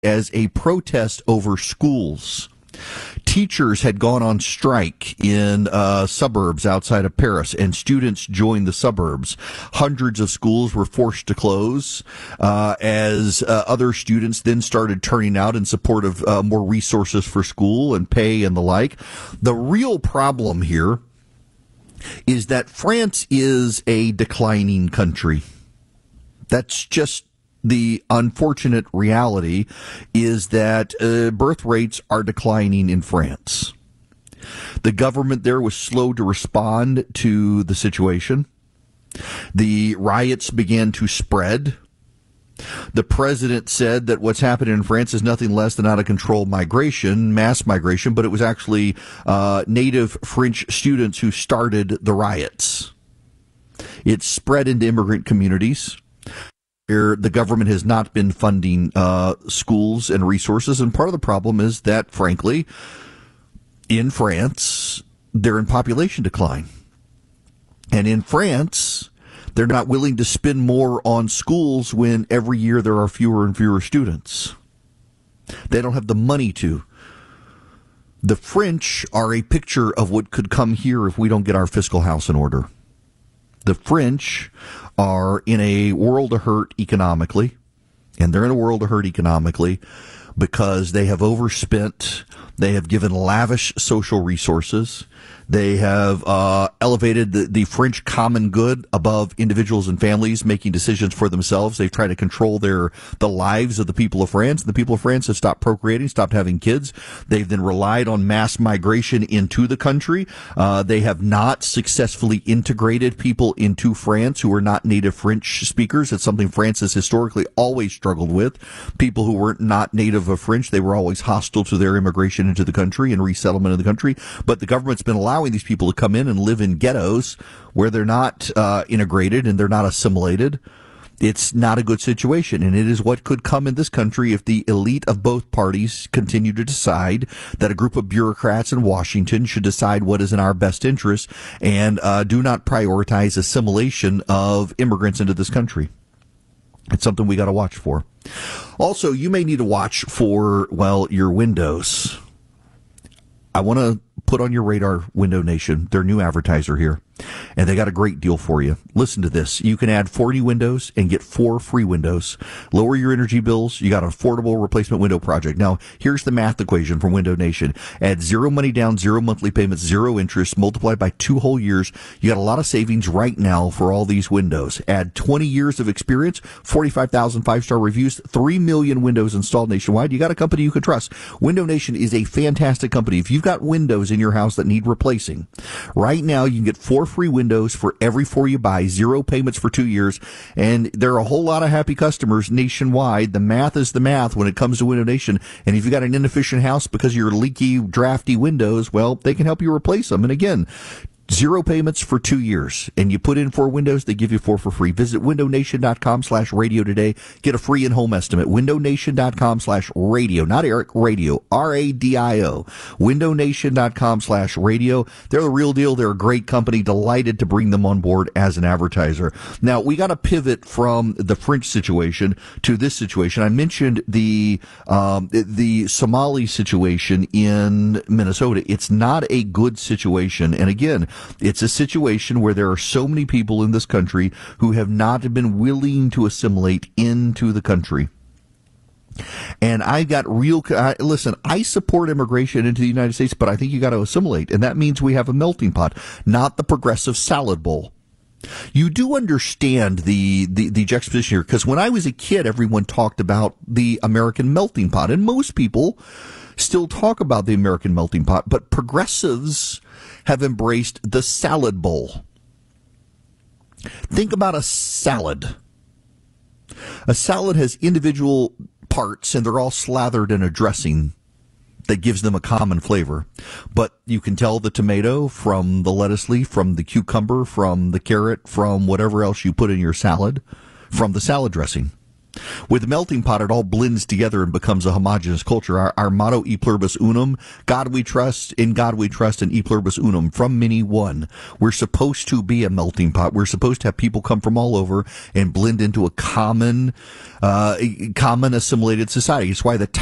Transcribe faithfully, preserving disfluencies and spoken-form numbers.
as a protest over schools. Teachers had gone on strike in uh, suburbs outside of Paris, and students joined the suburbs. Hundreds of schools were forced to close uh, as uh, other students then started turning out in support of uh, more resources for school and pay and the like. The real problem here is that France is a declining country. That's just the unfortunate reality, is that uh, birth rates are declining in France. The government there was slow to respond to the situation. The riots began to spread. The president said that what's happening in France is nothing less than out of control migration, mass migration, but it was actually uh, native French students who started the riots. It spread into immigrant communities. The government has not been funding uh, schools and resources, and part of the problem is that, frankly, in France, they're in population decline. And in France, they're not willing to spend more on schools when every year there are fewer and fewer students. They don't have the money to. The French are a picture of what could come here if we don't get our fiscal house in order. The French are in a world of hurt economically, and they're in a world of hurt economically because they have overspent. They have given lavish social resources. They have uh, elevated the, the French common good above individuals and families making decisions for themselves. They've tried to control their the lives of the people of France. The people of France have stopped procreating, stopped having kids. They've then relied on mass migration into the country. Uh, they have not successfully integrated people into France who are not native French speakers. It's something France has historically always struggled with. People who were not native of French, they were always hostile to their immigration into the country and resettlement of the country. But the government's been allowing these people to come in and live in ghettos where they're not uh, integrated and they're not assimilated. It's not a good situation, and it is what could come in this country if the elite of both parties continue to decide that a group of bureaucrats in Washington should decide what is in our best interest and uh, do not prioritize assimilation of immigrants into this country. It's something we got to watch for. Also, you may need to watch for, well, your windows. I want to put on your radar Window Nation, their new advertiser here, and they got a great deal for you. Listen to this. You can add forty windows and get four free windows. Lower your energy bills. You got an affordable replacement window project. Now, here's the math equation from Window Nation. Add zero money down, zero monthly payments, zero interest, multiplied by two whole years. You got a lot of savings right now for all these windows. Add twenty years of experience, forty-five thousand five-star reviews, three million windows installed nationwide. You got a company you can trust. Window Nation is a fantastic company. If you've got windows in your house that need replacing, right now you can get four free windows for every four you buy, zero payments for two years, and there are a whole lot of happy customers nationwide. The math is the math when it comes to Window Nation, and if you've got an inefficient house because of your leaky, drafty windows, well, they can help you replace them. And again, zero payments for two years. And you put in four windows, they give you four for free. Visit windownation.com slash radio today. Get a free in-home estimate. windownation.com slash radio. Not Eric, radio. R A D I O. windownation.com slash radio. They're the real deal. They're a great company. Delighted to bring them on board as an advertiser. Now, we got to pivot from the French situation to this situation. I mentioned the, um, the Somali situation in Minnesota. It's not a good situation. And again, it's a situation where there are so many people in this country who have not been willing to assimilate into the country. And I got real, I, listen, I support immigration into the United States, but I think you got to assimilate. And that means we have a melting pot, not the progressive salad bowl. You do understand the, the, the juxtaposition here, because when I was a kid, everyone talked about the American melting pot, and most people still talk about the American melting pot, but progressives have embraced the salad bowl. Think about a salad. A salad has individual parts, and they're all slathered in a dressing that gives them a common flavor. But you can tell the tomato from the lettuce leaf, from the cucumber, from the carrot, from whatever else you put in your salad, from the salad dressing. With the melting pot, it all blends together and becomes a homogeneous culture. Our, our motto, E pluribus unum, God we trust, in God we trust, and E pluribus unum, from many one. We're supposed to be a melting pot. We're supposed to have people come from all over and blend into a common, uh, common assimilated society. It's why the